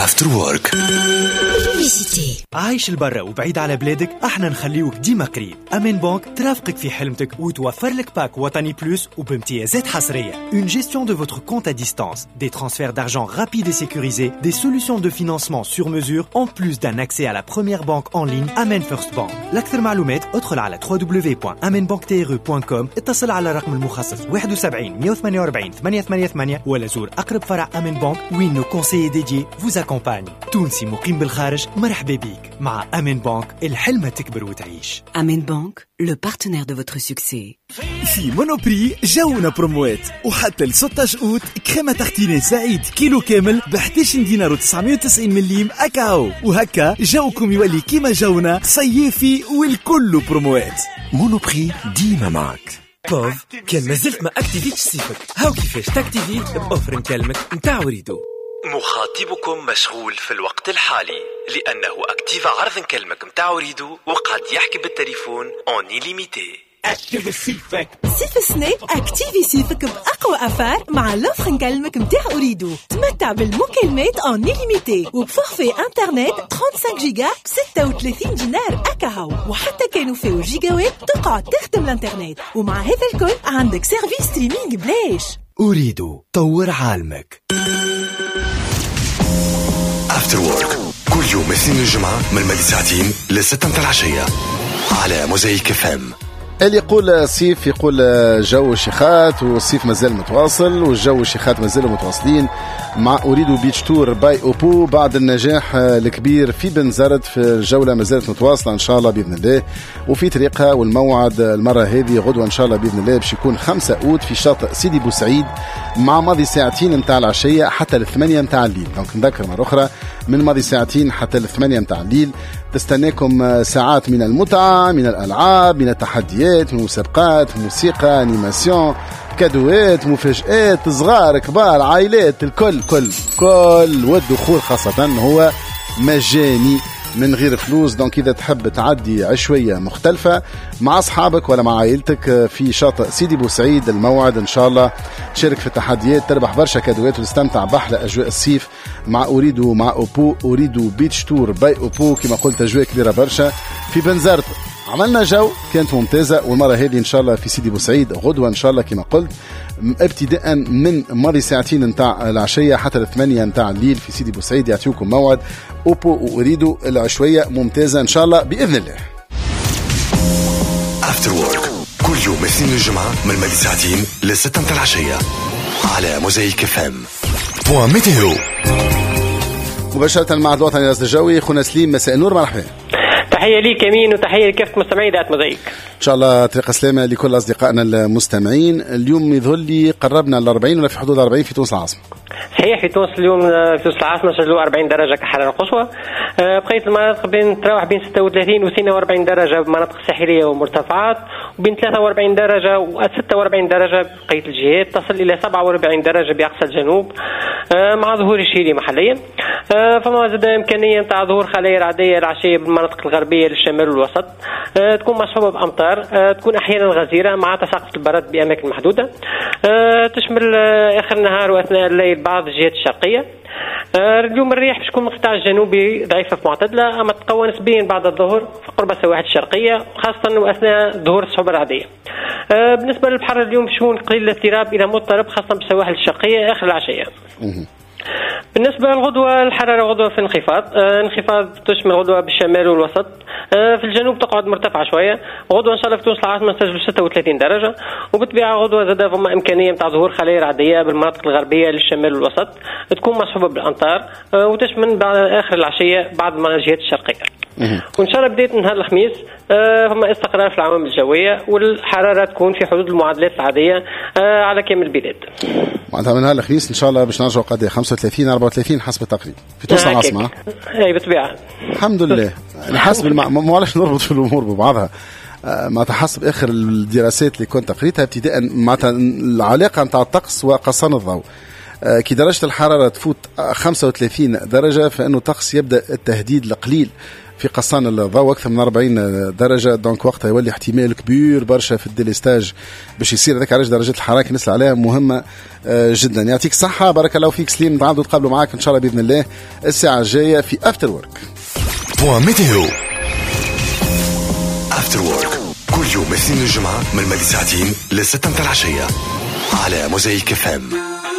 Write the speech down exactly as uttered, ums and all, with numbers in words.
After Work. عايش البرة وبعيد على بلادك، احنا نخليوك ديما قريب. أمين بانك ترافقك في حلمتك وتوفر لك باك وطني بلوس وبامتيازات حصرية. Une gestion de votre compte à distance, des transferts d'argent rapides et sécurisés, des solutions de financement sur mesure, en plus d'un accès à la première banque en ligne Amen First Bank. لأكثر معلومات ادخل على دبليو دبليو دبليو دوت amen bank t r e دوت com، اتصل على الرقم المخصص واحد وسبعين مية وثمانية وأربعين ثمانية ثمانية ثمانية ولا زور أقرب فرع أمين بانك وين nos conseillers dédiés vous accompagnent. تونسي مقيم بالخارج، مرحبا بيك. مع أمين بانك الحلمة تكبر وتعيش. أمين بانك، le partenaire de votre succès. في مونوبري جاونا بروموات، وحتى ل ستة عشر أوت كريمة تارتيني سعيد كيلو كامل ب إحدى عشر دينار وتسعمية وتسعين مليم أكاو، وهكا جاوكم يولي كيما جاونا صيفي والكل بروموات. مونوبري ديما معك. بوف كان مازلت ما اكتيفيتش صيفك، هاو كيفاش تاكتيفي بأوفر مكلمك متاع وريدو. مخاطبكم مشغول في الوقت الحالي لأنه أكتيف عرض نكلمك متاع وريدو وقد يحكي بالتليفون اون إيليميتي. صيف السنة اكتيفي صيفك بأقوى أفار مع لوفر نكلمك متاع أريدو. تمتع بالمكالمات اون إيليميتي وبفورفي انترنت خمسة وثلاثين جيجا ب ستة وثلاثين دينار أكاهو، وحتى كانوا فيه جيجاوات تقعد تخدم الانترنت، ومع هذا الكل عندك سيرفيس ستريمينج بلاش. أريدو طور عالمك. After Work كل يوم اثنين الجمعة من مدى ساعتين لستة متاع العشية على موزايك اف ام. اللي يقول صيف يقول جو شيخات، والصيف مازال متواصل والجو شيخات مازالوا متواصلين مع أريدو بيتش تور باي أوبو. بعد النجاح الكبير في بنزرت في الجولة مازالت متواصلة إن شاء الله بإذن الله وفي طريقها، والموعد المرة هذه غدوة إن شاء الله بإذن الله باش يكون خمسة أوت في شاطئ سيدي بوسعيد مع ماضي ساعتين متاع العشية حتى الثمانية متاع الليل. دونك نذكر مرة أخرى من ماضي ساعتين حتى الثمانية متاع الليل تستناكم ساعات من المتعة، من الألعاب، من التحديات، من مسابقات، موسيقى، انيماسيون، كادوات، مفاجآت، صغار كبار عائلات، الكل كل كل والدخول خاصة هو مجاني من غير فلوس. دونك إذا تحب تعدي عشوية مختلفة مع أصحابك ولا مع عائلتك في شاطئ سيدي بوسعيد، الموعد إن شاء الله تشارك في التحديات، تربح برشا كادوات وتستمتع بأحلى أجواء الصيف مع أريدو مع أوبو. أريدو بيتش تور باي أوبو كما قلت أجواء كبيرة برشا في بنزرت. عملنا جو كانت ممتازة، والمرة هذه إن شاء الله في سيدي بوسعيد غدوة إن شاء الله كما قلت ابتداء من ماضي ساعتين نتاع العشية حتى الثمانية نتاع الليل في سيدي بوسعيد يعطيوكم موعد أوبو وأريدو. العشوية ممتازة إن شاء الله بإذن الله. After Work كل يوم اثنين الجمعة من مدى ساعتين لستة متاع العشية على موزايك اف ام. بوان ميتيو مباشرة مع الوطن الرصد الجوي خونا سليم، مساء النور، مرحبا. تحية ليك يمين وتحية لكافة مستمعي ذات موزايك. إن شاء الله طريقة سلامة لكل أصدقائنا المستمعين. اليوم يظهر لي قربنا الأربعين ولا في حدود الأربعين في تونس العاصمة. صحيح، في تونس اليوم في تونس العاصمة سجلوا أربعين درجة كحرارة قصوى. بقية المناطق بين تراوح بين ستة وثلاثين و اثنين وأربعين درجة بمناطق ساحلية ومرتفعات، وبين ثلاثة وأربعين درجة و ستة وأربعين درجة بقية الجهات، تصل إلى سبعة وأربعين درجة بأقصى الجنوب مع ظهور الشيلي محليا. فما زاد إمكانية نتاع ظهور خلايا رعدية العشية بالمناطق الغربية للشمال والوسط، تكون مصحوبة بأمطار، تكون أحيانا غزيرة مع تساقط البرد بأماكن محدودة، تشمل آخر النهار وأثناء الليل بعض الجهات الشرقية. اليوم الرياح باش تكون مقطع الجنوبي ضعيفة في معتدلة، أما تقوى نسبيا بعد الظهر في قرب السواحل الشرقية خاصة وأثناء ظهور السحب الرعدية. بالنسبة للبحر اليوم شون قليل الاضطراب إلى مضطرب خاصة بالسواحل الشرقية آخر العشية. بالنسبة للغدوة الحرارة غدوة في انخفاض، آه انخفاض تشمل غدوة بالشمال والوسط، آه في الجنوب تقعد مرتفعة شوية. غدوة إن شاء الله في تونس العاصمة تسجل ستة وثلاثين درجة، وبالطبيعة غدوة زاد فما إمكانية متاع ظهور خلايا رعدية بالمناطق الغربية للشمال والوسط، تكون مصحوبة بالأمطار، آه وتشمل بعد آخر العشية بعض من الجهات الشرقية. وإن شاء الله بداية نهار الخميس آه فما استقرار في العوامل الجوية، والحرارة تكون في حدود المعادلات العادية آه على كامل البلاد. معناتها من نهار الخميس إن شاء الله باش نرجعوا قد خمسة وثلاثين أربعة وثلاثين حسب التقريب في تونس العاصمة. أي بالطبيعة. الحمد لله. نحسب المع... ما علاش نربط في الأمور ببعضها. معناتها حسب آخر الدراسات اللي كنت قريتها ابتداء معناتها العلاقة نتاع الطقس وقصان الضوء. كي درجة الحرارة تفوت خمسة وثلاثين درجة فإنه الطقس يبدأ التهديد القليل في قصان الضوء أكثر من أربعين درجة، دونك وقتها يولي احتمال كبير برشا في الديليستاج باش يصير هذاك. علاش درجات الحرارة نسأل عليها مهمة جدا. يعطيك الصحة، بارك الله فيك سليم. نتعاودوا نتقابلوا معاك إن شاء الله بإذن الله الساعة الجاية في أفتر وورك. بوان ميتيو أفتر وورك كل يوم اثنين الجمعة من مدي ساعتين لستة متاع العشية على موزايك اف ام.